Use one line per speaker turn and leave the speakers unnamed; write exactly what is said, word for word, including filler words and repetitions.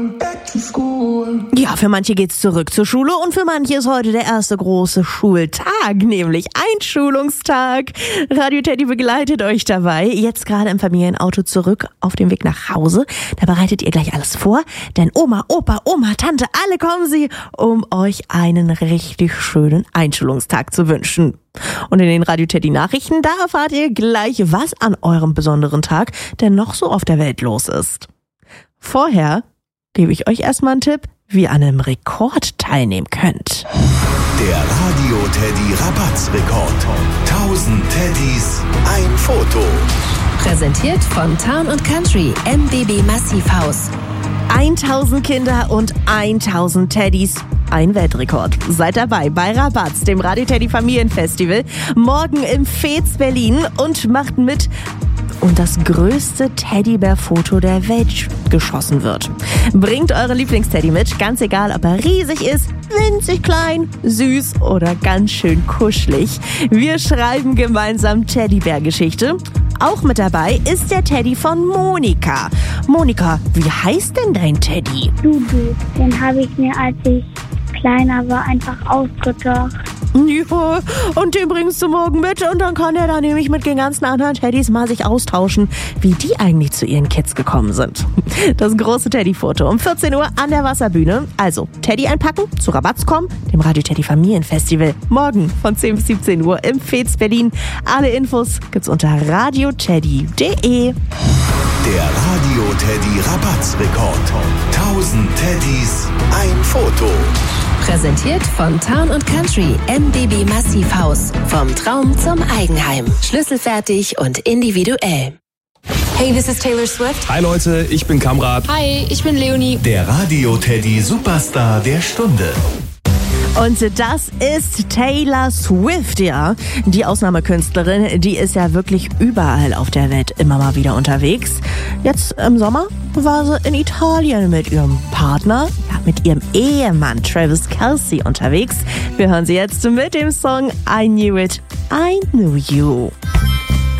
Ja, für manche geht's zurück zur Schule und für manche ist heute der erste große Schultag, nämlich Einschulungstag. Radio Teddy begleitet euch dabei, jetzt gerade im Familienauto zurück auf dem Weg nach Hause. Da bereitet ihr gleich alles vor, denn Oma, Opa, Oma, Tante, alle kommen sie, um euch einen richtig schönen Einschulungstag zu wünschen. Und in den Radio Teddy Nachrichten, da erfahrt ihr gleich, was an eurem besonderen Tag denn noch so auf der Welt los ist. Vorher gebe ich euch erstmal einen Tipp, wie ihr an einem Rekord teilnehmen könnt.
Der Radio Teddy Rabatz-Rekord. tausend Teddys, ein Foto.
Präsentiert von Town und Country, M B B Massivhaus.
tausend Kinder und tausend Teddys. Ein Weltrekord. Seid dabei bei Rabatz, dem Radio Teddy Familienfestival. Morgen im Veets Berlin und macht mit, und das größte Teddybär-Foto der Welt geschossen wird. Bringt eure Lieblingsteddy mit, ganz egal, ob er riesig ist, winzig klein, süß oder ganz schön kuschelig. Wir schreiben gemeinsam Teddybär-Geschichte. Auch mit dabei ist der Teddy von Monika. Monika, wie heißt denn dein Teddy?
Dudu, den habe ich mir, als ich kleiner war, einfach ausgedacht.
Ja, und den bringst du morgen mit und dann kann er da nämlich mit den ganzen anderen Teddys mal sich austauschen, wie die eigentlich zu ihren Kids gekommen sind. Das große Teddy-Foto um vierzehn Uhr an der Wasserbühne. Also Teddy einpacken, zu Rabatz kommen, dem Radio Teddy Familienfestival. Morgen von zehn bis siebzehn Uhr im Veets Berlin. Alle Infos gibt's unter radioteddy punkt de.
Der Radio Teddy Rabatz-Rekord. tausend Teddys, ein Foto.
Präsentiert von Town und Country, M B B Massivhaus. Vom Traum zum Eigenheim. Schlüsselfertig und individuell.
Hey, this is Taylor Swift.
Hi Leute, ich bin Kamrat.
Hi, ich bin Leonie.
Der Radio Teddy Superstar der Stunde.
Und das ist Taylor Swift, ja. Die Ausnahmekünstlerin, die ist ja wirklich überall auf der Welt immer mal wieder unterwegs. Jetzt im Sommer war sie in Italien mit ihrem Partner, ja, mit ihrem Ehemann Travis Kelce unterwegs. Wir hören sie jetzt mit dem Song I Knew It, I Knew You.